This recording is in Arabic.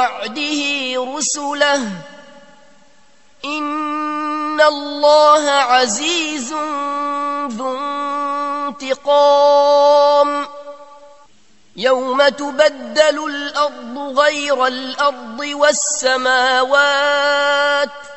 وعده رسله إن الله عزيز ذو انتقام يوم تبدل الأرض غير الأرض والسماوات